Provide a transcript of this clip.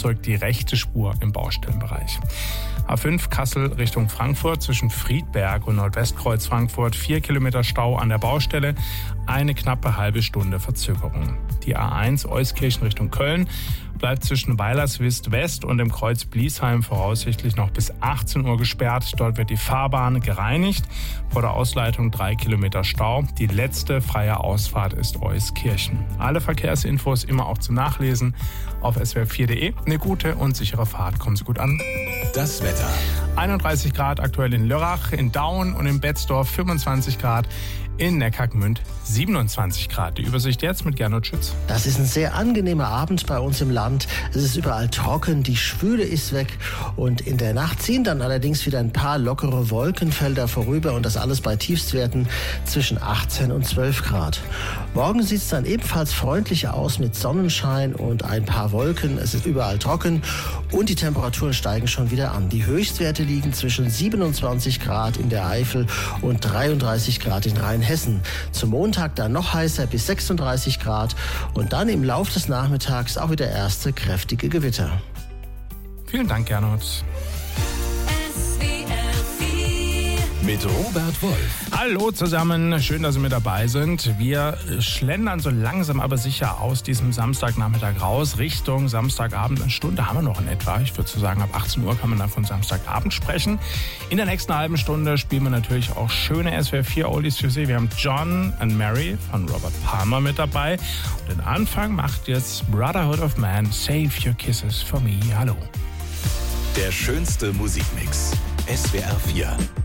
Fahrzeug die rechte Spur im Baustellenbereich. A5 Kassel Richtung Frankfurt zwischen Friedberg und Nordwestkreuz Frankfurt 4 Kilometer Stau an der Baustelle, eine knappe halbe Stunde Verzögerung. Die A1 Euskirchen Richtung Köln bleibt zwischen Weilerswist West und dem Kreuz Bliesheim voraussichtlich noch bis 18 Uhr gesperrt. Dort wird die Fahrbahn gereinigt. Vor der Ausleitung 3 Kilometer Stau. Die letzte freie Ausfahrt ist Euskirchen. Alle Verkehrsinfos immer auch zum Nachlesen auf swr4.de. Eine gute und sichere Fahrt. Kommen Sie gut an. Das Wetter. 31 Grad aktuell in Lörrach, in Daun und in Betzdorf, 25 Grad. In Neckargmünd 27 Grad. Die Übersicht jetzt mit Gernot Schütz. Das ist ein sehr angenehmer Abend bei uns im Land. Es ist überall trocken, die Schwüle ist weg und in der Nacht ziehen dann allerdings wieder ein paar lockere Wolkenfelder vorüber und das alles bei Tiefstwerten zwischen 18 und 12 Grad. Morgen sieht es dann ebenfalls freundlich aus mit Sonnenschein und ein paar Wolken. Es ist überall trocken und die Temperaturen steigen schon wieder an. Die Höchstwerte liegen zwischen 27 Grad in der Eifel und 33 Grad in Rheinhessen. Zum Montag dann noch heißer bis 36 Grad und dann im Lauf des Nachmittags auch wieder erste kräftige Gewitter. Vielen Dank, Gernot. Mit Robert Wolf. Hallo zusammen, schön, dass Sie mit dabei sind. Wir schlendern so langsam aber sicher aus diesem Samstagnachmittag raus, Richtung Samstagabend. Eine Stunde haben wir noch in etwa. Ich würde so sagen, ab 18 Uhr kann man dann von Samstagabend sprechen. In der nächsten halben Stunde spielen wir natürlich auch schöne SWR4 Oldies für Sie. Wir haben John and Mary von Robert Palmer mit dabei. Und den Anfang macht jetzt Brotherhood of Man, Save Your Kisses for Me. Hallo. Der schönste Musikmix. SWR4.